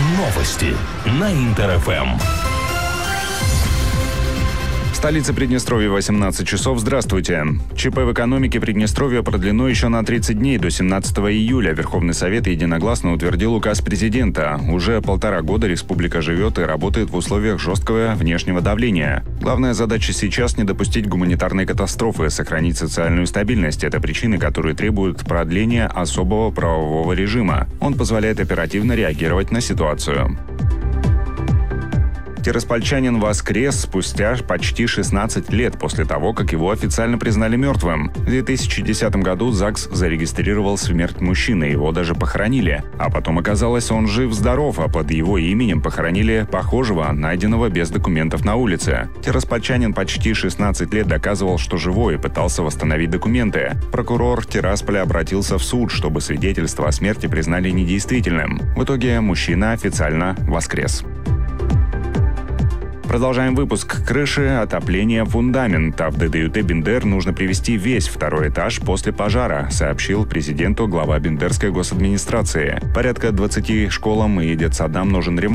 Новости на Интер-ФМ. Столица Приднестровья, 18 часов. Здравствуйте. ЧП в экономике Приднестровья продлено еще на 30 дней, до 17 июля. Верховный Совет единогласно утвердил указ президента. Уже 1,5 года республика живет и работает в условиях жесткого внешнего давления. Главная задача сейчас – не допустить гуманитарной катастрофы, сохранить социальную стабильность. Это причины, которые требуют продления особого правового режима. Он позволяет оперативно реагировать на ситуацию. Тираспольчанин воскрес спустя почти 16 лет после того, как его официально признали мертвым. В 2010 году ЗАГС зарегистрировал смерть мужчины, его даже похоронили. А потом оказалось, он жив-здоров, а под его именем похоронили похожего, найденного без документов на улице. Тираспольчанин почти 16 лет доказывал, что живой, и пытался восстановить документы. Прокурор Тирасполя обратился в суд, чтобы свидетельство о смерти признали недействительным. В итоге мужчина официально воскрес. Продолжаем выпуск. Крыши, отопление, фундамент. А в ДДЮТ Бендер нужно привести весь 2-й этаж после пожара, сообщил президенту глава Бендерской госадминистрации. Порядка 20 школам и детсадам нужен ремонт.